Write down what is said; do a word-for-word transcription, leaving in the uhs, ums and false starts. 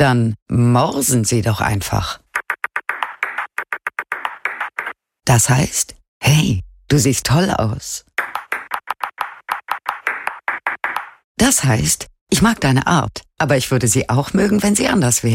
Dann morsen Sie doch einfach. Das heißt, hey, du siehst toll aus. Das heißt, ich mag deine Art, aber ich würde sie auch mögen, wenn sie anders wäre.